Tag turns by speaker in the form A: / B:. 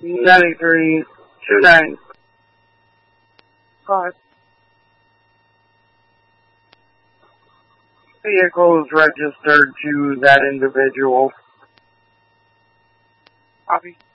A: 9329.
B: Call it.
A: Vehicle is registered to that individual.
B: Copy.